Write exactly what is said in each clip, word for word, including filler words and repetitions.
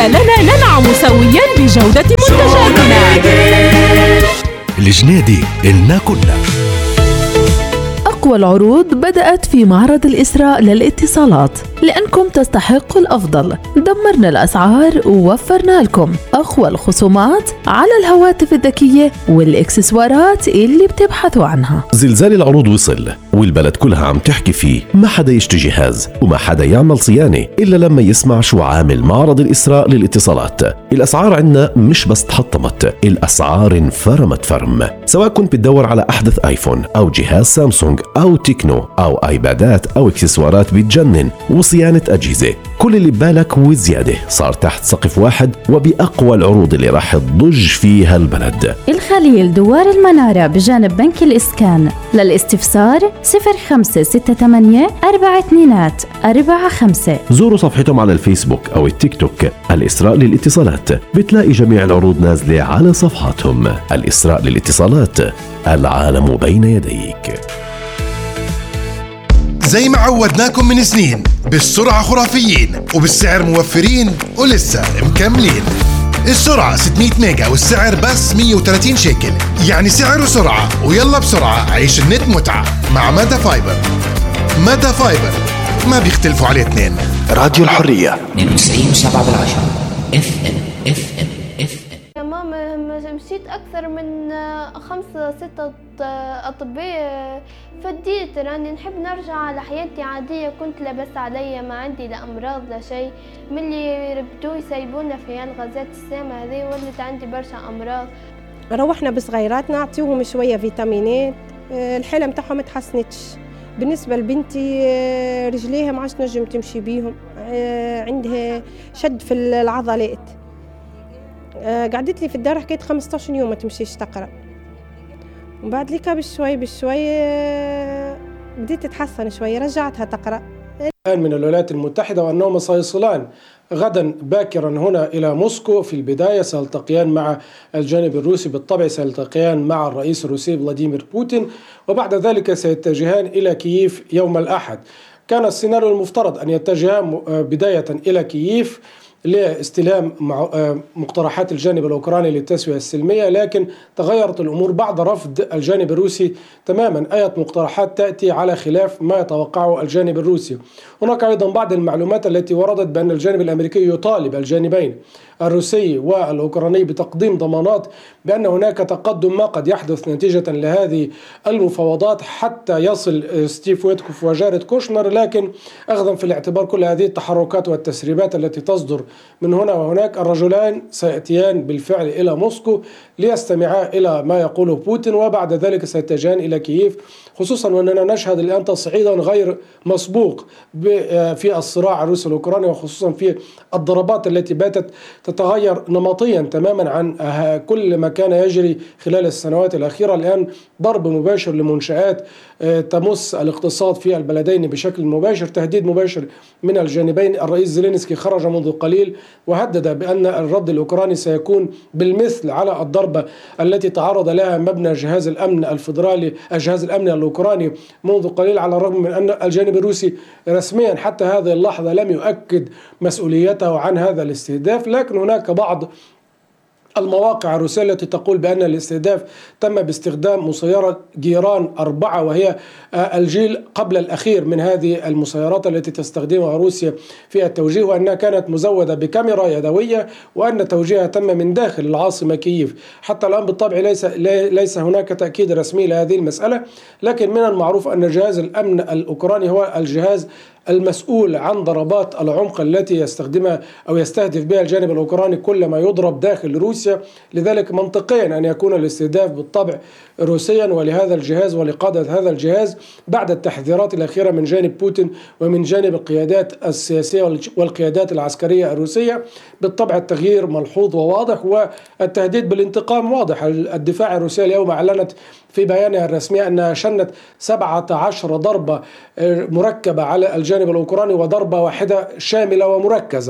لنا ننعم سويا بجودة منتجاتنا. الجنيدي إلنا كلنا. أقوى العروض بدأت في معرض الإسراء للاتصالات، لأنكم تستحقوا الأفضل. دمرنا الأسعار ووفرنا لكم أقوى الخصومات على الهواتف الذكية والإكسسوارات اللي بتبحثوا عنها. زلزال العروض وصل والبلد كلها عم تحكي فيه، ما حدا يشتري جهاز وما حدا يعمل صيانة إلا لما يسمع شو عامل معرض الإسراء للاتصالات. الأسعار عنا مش بس تحطمت، الأسعار انفرمت فرم. سواء كنت بتدور على أحدث آيفون أو جهاز سامسونج أو تكنو أو آيبادات أو إكسسوارات بتجنن وصيانة أجهزة، كل اللي ببالك وزيادة صار تحت سقف واحد وبأقوى العروض اللي راح تضج فيها البلد. الخليل دوار المنارة بجانب بنك الإسكان. للاستفسار صفر خمسة ستة ثمانية أربعة اثنينات أربعة خمسة. زوروا صفحتهم على الفيسبوك أو التيك توك الإسراء للاتصالات، بتلاقي جميع العروض نازلة على صفحاتهم. الإسراء للاتصالات، العالم بين يديك. زي ما عودناكم من سنين، بالسرعة خرافيين وبالسعر موفرين ولسه مكملين. السرعة ستمية ميجا والسعر بس مية وثلاثين شيكل، يعني سعر وسرعة. ويلا بسرعة عيش النت متعة مع مادا فايبر. مادا فايبر ما بيختلفوا عليه اثنين. راديو الحرية اثنين وتسعين وسبعة بالعشرة اف ام اف ام اف ام. يا ماما مشيت أكثر من خمسة ستة أطباء، فديت راني نحب نرجع على حياتي عادية. كنت لاباس عليا، ما عندي لا أمراض لا شيء. ملي ربطوا يسيبونا في هالغازات السامة هذه ولت عندي برشا أمراض. روحنا بصغيرات نعطيهم شوية فيتامينات، الحالة متاعهم ما تحسنتش. بالنسبة لبنتي رجليها ما عادش نجم تمشي بيهم، عندها شد في العضلات. قعدت لي في الدار حكيت خمسطعش يوم ما تمشيش تقرأ، وبعد ليك بشوي بشوي بديت تتحسن شوي، رجعتها تقرأ. الآن من الولايات المتحدة، وأنهما سيصلان غدا باكرا هنا إلى موسكو. في البداية سيلتقيان مع الجانب الروسي، بالطبع سيلتقيان مع الرئيس الروسي فلاديمير بوتين، وبعد ذلك سيتجهان إلى كييف يوم الأحد. كان السيناريو المفترض أن يتجهان بداية إلى كييف لاستلام مقترحات الجانب الأوكراني للتسوية السلمية، لكن تغيرت الأمور بعد رفض الجانب الروسي تماما أي مقترحات تأتي على خلاف ما يتوقعه الجانب الروسي. هناك أيضا بعض المعلومات التي وردت بأن الجانب الأمريكي يطالب الجانبين الروسي والأوكراني بتقديم ضمانات بأن هناك تقدم ما قد يحدث نتيجة لهذه المفاوضات حتى يصل ستيف ويتكوف وجاريد كوشنر. لكن أخذا في الاعتبار كل هذه التحركات والتسريبات التي تصدر من هنا وهناك، الرجلان سيأتيان بالفعل إلى موسكو ليستمعا إلى ما يقوله بوتين، وبعد ذلك سيتجهان إلى كييف، خصوصا وأننا نشهد الآن تصعيدا غير مسبوق في الصراع الروسي الأوكراني، وخصوصا في الضربات التي باتت تتغير نمطيا تماما عن كل ما كان يجري خلال السنوات الأخيرة. الآن ضرب مباشر لمنشآت تمس الاقتصاد في البلدين بشكل مباشر، تهديد مباشر من الجانبين. الرئيس زيلينسكي خرج منذ قليل وهدد بأن الرد الأوكراني سيكون بالمثل على الضربة التي تعرض لها مبنى جهاز الأمن الفيدرالي جهاز الأمن الأوكراني منذ قليل، على الرغم من أن الجانب الروسي رسميا حتى هذه اللحظة لم يؤكد مسؤوليته عن هذا الاستهداف. لكن هناك بعض المواقع الروسية التي تقول بأن الاستهداف تم باستخدام مسيرة جيران أربعة، وهي الجيل قبل الأخير من هذه المسيرات التي تستخدمها روسيا في التوجيه، وأنها كانت مزودة بكاميرا يدوية، وأن توجيهها تم من داخل العاصمة كييف. حتى الآن بالطبع ليس ليس هناك تأكيد رسمي لهذه المسألة، لكن من المعروف أن جهاز الأمن الأوكراني هو الجهاز المسؤول عن ضربات العمق التي يستخدمها أو يستهدف بها الجانب الأوكراني كل ما يضرب داخل روسيا. لذلك منطقيا أن يكون الاستهداف بالطبع روسيا ولهذا الجهاز ولقادة هذا الجهاز بعد التحذيرات الأخيرة من جانب بوتين ومن جانب القيادات السياسية والقيادات العسكرية الروسية. بالطبع التغيير ملحوظ وواضح، والتهديد بالانتقام واضح. الدفاع الروسي اليوم أعلنت في بيانها الرسمي أنها شنت سبعة عشر ضربة مركبة على الجانب الأوكراني وضربة واحدة شاملة ومركزة.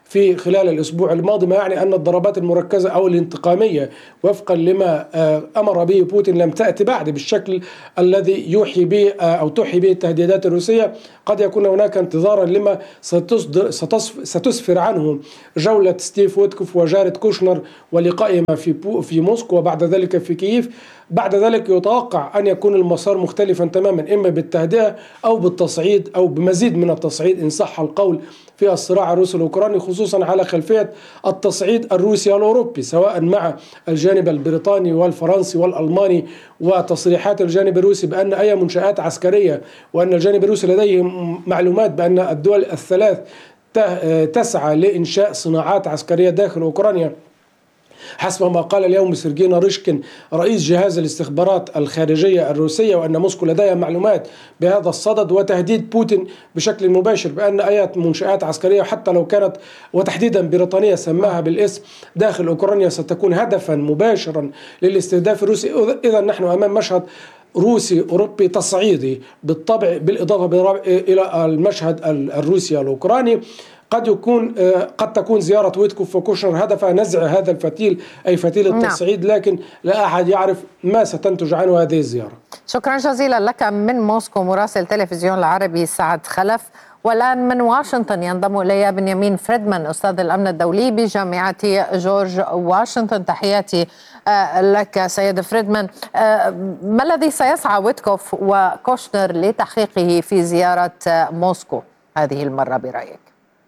في خلال الأسبوع الماضي، ما يعني أن الضربات المركزة أو الانتقامية وفقا لما أمر به بوتين لم تأتي بعد بالشكل الذي يوحي به أو توحي به التهديدات الروسية. قد يكون هناك انتظارا لما ستسفر عنه جولة ستيف ويتكوف وجارد كوشنر ولقائهما في في موسكو وبعد ذلك في كييف. بعد ذلك يتوقع أن يكون المسار مختلفا تماما، إما بالتهدئة أو بالتصعيد أو بمزيد من التصعيد إن صح القول في الصراع الروسي الأوكراني، خصوصا على خلفية التصعيد الروسي الأوروبي سواء مع الجانب البريطاني والفرنسي والألماني، وتصريحات الجانب الروسي بأن أي منشآت عسكرية، وأن الجانب الروسي لديه معلومات بأن الدول الثلاث تسعى لإنشاء صناعات عسكرية داخل أوكرانيا حسب ما قال اليوم سيرجي ناريشكين رئيس جهاز الاستخبارات الخارجية الروسية، وأن موسكو لديها معلومات بهذا الصدد، وتهديد بوتين بشكل مباشر بأن أي منشآت عسكرية حتى لو كانت وتحديدا بريطانية سماها بالاسم داخل أوكرانيا ستكون هدفا مباشرا للاستهداف الروسي. إذا نحن أمام مشهد روسي أوروبي تصعيدي بالطبع، بالإضافة إلى المشهد الروسي الأوكراني. قد يكون قد تكون زيارة ويتكوف وكوشنر هدفها نزع هذا الفتيل أي فتيل التصعيد، لكن لا أحد يعرف ما ستنتج عنه هذه الزيارة. شكرا جزيلا لك من موسكو مراسل تلفزيون العربي سعد خلف. والآن من واشنطن ينضم إلي بنيامين فريدمان أستاذ الأمن الدولي بجامعة جورج واشنطن. تحياتي لك سيد فريدمان. ما الذي سيسعى ويتكوف وكوشنر لتحقيقه في زيارة موسكو هذه المرة برأيك؟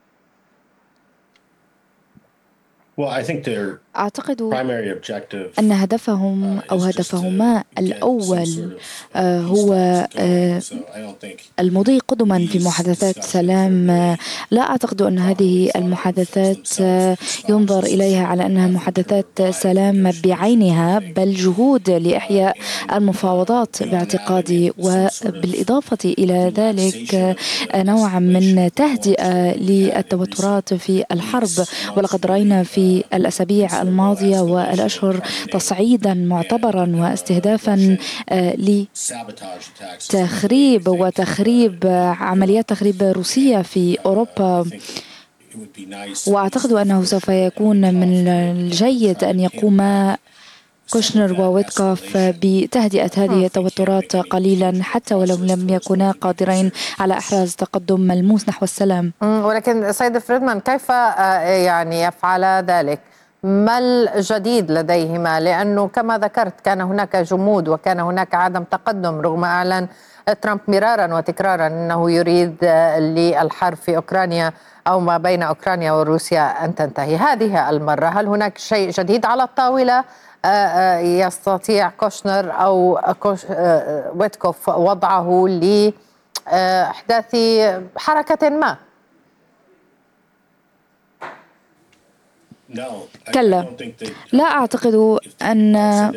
أعتقد أن هدفهم أو هدفهما الأول هو المضي قدما في محادثات سلام. لا أعتقد أن هذه المحادثات ينظر إليها على أنها محادثات سلام بعينها، بل جهود لإحياء المفاوضات باعتقادي، وبالإضافة إلى ذلك نوع من تهدئة للتوترات في الحرب. ولقد رأينا في الأسابيع الماضية والأشهر تصعيدا معتبرا واستهدافا لتخريب وتخريب عمليات تخريب روسية في أوروبا. وأعتقد أنه سوف يكون من الجيد أن يقوم كوشنر وويتكوف بتهدئة هذه التوترات قليلا حتى ولو لم يكونا قادرين على إحراز تقدم ملموس نحو السلام. ولكن سيد فريدمان كيف يعني يفعل ذلك؟ ما الجديد لديهما؟ لأنه كما ذكرت كان هناك جمود وكان هناك عدم تقدم رغم إعلان ترامب مرارا وتكرارا أنه يريد للحرب في أوكرانيا أو ما بين أوكرانيا وروسيا أن تنتهي. هذه المرة هل هناك شيء جديد على الطاولة يستطيع كوشنر أو كوش ويتكوف وضعه لإحداث حركة ما؟ كلا، لا أعتقد أن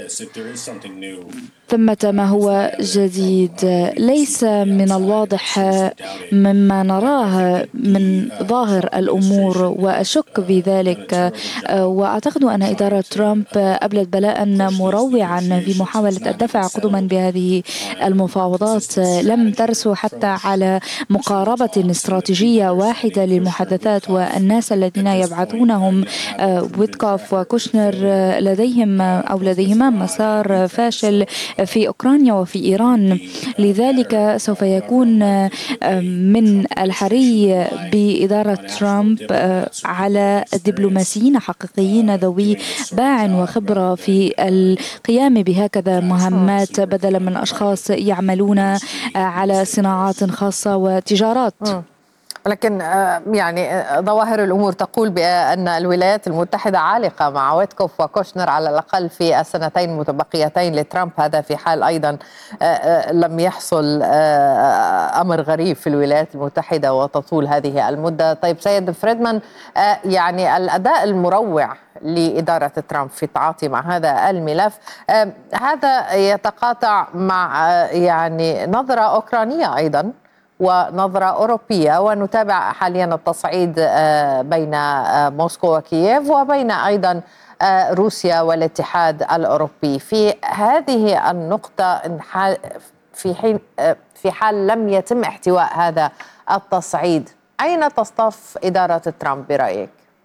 ثمة ما هو جديد. ليس من الواضح مما نراه من ظاهر الأمور وأشك بذلك. وأعتقد أن إدارة ترامب أبلت بلاء مروعا في محاولة الدفع قدما بهذه المفاوضات. لم ترسو حتى على مقاربة استراتيجية واحدة للمحادثات، والناس الذين يبعثونهم ويتكوف وكوشنر لديهم أو لديهما مسار فاشل في أوكرانيا وفي إيران. لذلك سوف يكون من الحري بإدارة ترامب على دبلوماسيين حقيقيين ذوي باع وخبرة في القيام بهكذا مهمات بدلا من أشخاص يعملون على صناعات خاصة وتجارات. لكن يعني ظواهر الأمور تقول بأن الولايات المتحدة عالقة مع ويتكوف وكوشنر على الأقل في السنتين المتبقيتين لترامب. هذا في حال أيضا لم يحصل أمر غريب في الولايات المتحدة وتطول هذه المدة. طيب سيد فريدمان، يعني الأداء المروع لإدارة ترامب في التعاطي مع هذا الملف هذا يتقاطع مع يعني نظرة أوكرانية أيضا ونظرة أوروبية، ونتابع حاليا التصعيد بين موسكو وكييف وبين أيضا روسيا والاتحاد الأوروبي. في هذه النقطة في حين في حال لم يتم احتواء هذا التصعيد، أين تصطف إدارة ترامب برأيك؟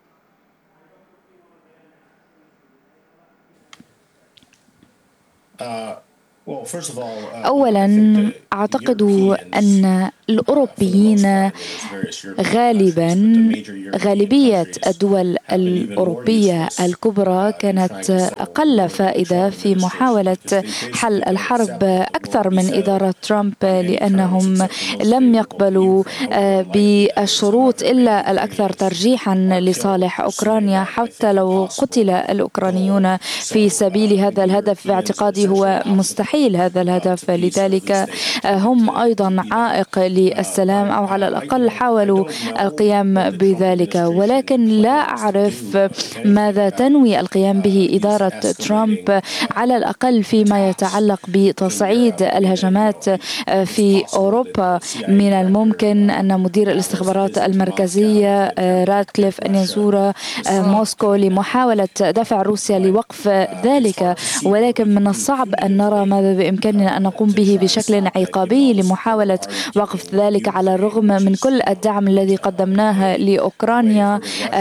أولا أعتقد أن الأوروبيين غالبا غالبية الدول الأوروبية الكبرى كانت أقل فائدة في محاولة حل الحرب أكثر من إدارة ترامب، لأنهم لم يقبلوا بالشروط إلا الأكثر ترجيحا لصالح أوكرانيا، حتى لو قتل الأوكرانيون في سبيل هذا الهدف. باعتقادي هو مستحيل هذا الهدف، لذلك هم أيضا عائق للسلام، أو على الأقل حاولوا القيام بذلك. ولكن لا أعرف ماذا تنوي القيام به إدارة ترامب، على الأقل فيما يتعلق بتصعيد الهجمات في أوروبا. من الممكن أن مدير الاستخبارات المركزية راتكليف أن يزور موسكو لمحاولة دفع روسيا لوقف ذلك، ولكن من الصعب أن نرى ماذا بإمكاننا أن نقوم به بشكل عقابي لمحاولة وقف ذلك، على الرغم من كل الدعم الذي قدمناه لأوكرانيا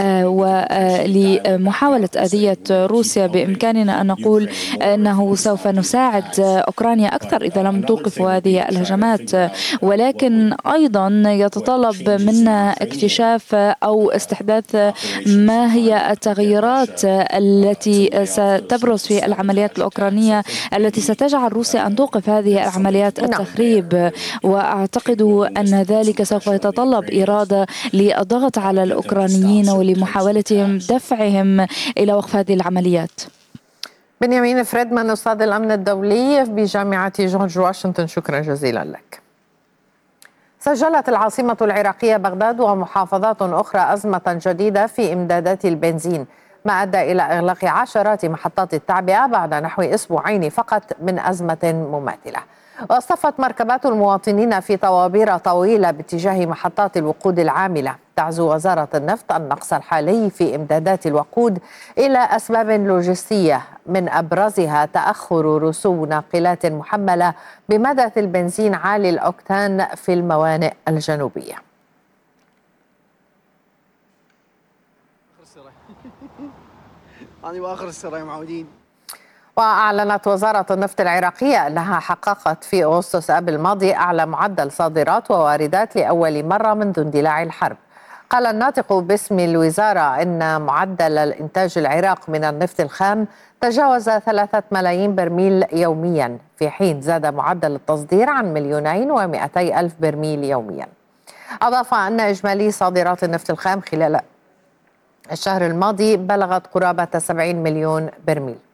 ولمحاولة أذية روسيا. بإمكاننا أن نقول أنه سوف نساعد أوكرانيا أكثر إذا لم توقفوا هذه الهجمات، ولكن أيضا يتطلب منا اكتشاف أو استحداث ما هي التغييرات التي ستبرز في العمليات الأوكرانية التي ستجعل روسيا أن توقف هذه العمليات التخريب. وأعتقد أن ذلك سوف يتطلب إرادة للضغط على الأوكرانيين ولمحاولتهم دفعهم إلى وقف هذه العمليات. بنيامين فريدمان، أستاذ الأمن الدولي بجامعة جورج واشنطن، شكرا جزيلا لك. سجلت العاصمة العراقية بغداد ومحافظات أخرى أزمة جديدة في إمدادات البنزين، ما أدى إلى إغلاق عشرات محطات التعبئة بعد نحو أسبوعين فقط من أزمة مماثلة. واصطفت مركبات المواطنين في طوابير طويلة باتجاه محطات الوقود العاملة. تعزو وزارة النفط النقص الحالي في إمدادات الوقود إلى أسباب لوجستية، من أبرزها تأخر رسوم ناقلات محملة بمدى البنزين عالي الأوكتان في الموانئ الجنوبية. أنا وآخر السرايا معودين. وأعلنت وزارة النفط العراقية أنها حققت في أغسطس آب الماضي أعلى معدل صادرات وواردات لأول مرة منذ اندلاع الحرب. قال الناطق باسم الوزارة إن معدل الإنتاج العراق من النفط الخام تجاوز ثلاثة ملايين برميل يوميا، في حين زاد معدل التصدير عن مليونين ومئتي ألف برميل يوميا. أضاف أن إجمالي صادرات النفط الخام خلال الشهر الماضي بلغت قرابة سبعين مليون برميل.